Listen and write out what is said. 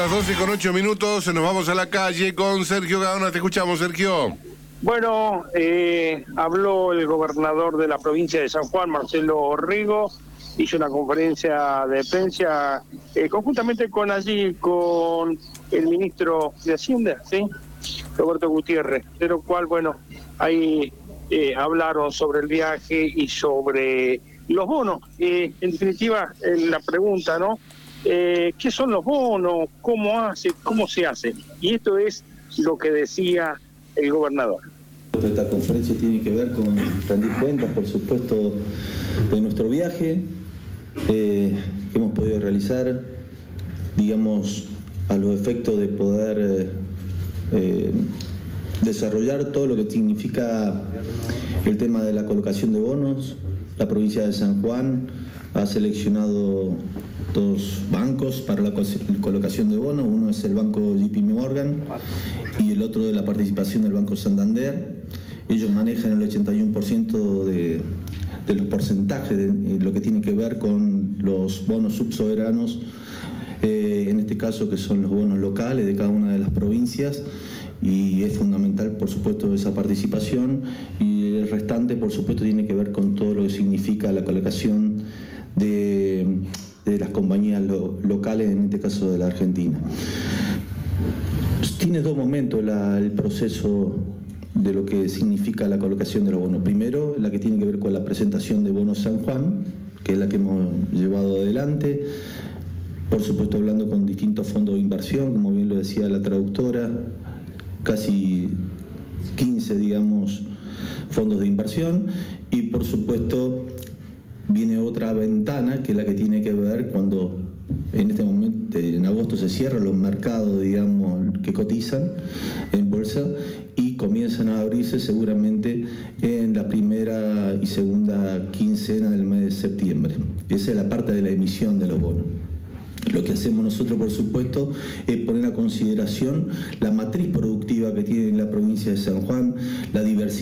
las 12:08, nos vamos a la calle con Sergio Gaona. Te escuchamos, Sergio. Bueno, habló el gobernador de la provincia de San Juan, Marcelo Orrego, hizo una conferencia de prensa conjuntamente con el ministro de Hacienda, ¿sí? Roberto Gutiérrez, de lo cual, bueno, ahí hablaron sobre el viaje y sobre los bonos. En definitiva, la pregunta, ¿no? ¿Qué son los bonos? ¿Cómo se hace? Y esto es lo que decía el gobernador. Esta conferencia tiene que ver con rendir cuentas, por supuesto, de nuestro viaje que hemos podido realizar, digamos, a los efectos de poder desarrollar todo lo que significa el tema de la colocación de bonos. La provincia de San Juan ha seleccionado dos bancos para la colocación de bonos. Uno es el banco JP Morgan y el otro de la participación del Banco Santander. Ellos manejan el 81% de los porcentajes de lo que tiene que ver con los bonos subsoberanos, en este caso que son los bonos locales de cada una de las provincias, y es fundamental, por supuesto, esa participación, y el restante, por supuesto, tiene que ver con todo lo que significa la colocación de las compañías locales, en este caso de la Argentina. Tiene dos momentos el proceso de lo que significa la colocación de los bonos. Primero, la que tiene que ver con la presentación de bonos San Juan, que es la que hemos llevado adelante, por supuesto hablando con distintos fondos de inversión, como bien lo decía la traductora, casi 15, digamos, fondos de inversión, y por supuesto viene otra ventana, que es la que tiene que ver cuando en este momento, en agosto, se cierran los mercados, digamos, que cotizan en bolsa y comienzan a abrirse seguramente en la primera y segunda quincena del mes de septiembre. Esa es la parte de la emisión de los bonos. Lo que hacemos nosotros, por supuesto, es poner a consideración la matriz productiva que tiene la provincia de San Juan, la diversidad